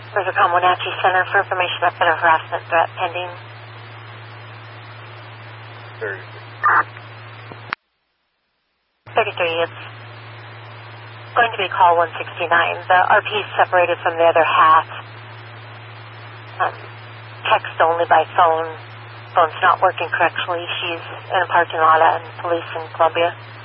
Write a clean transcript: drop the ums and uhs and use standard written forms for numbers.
Rivercom Wenatchee Center for information about a harassment threat pending. 33, it's going to be call 169. The RP is separated from the other half. Text only by phone. Phone's not working correctly. She's in a parking lot and police in Columbia.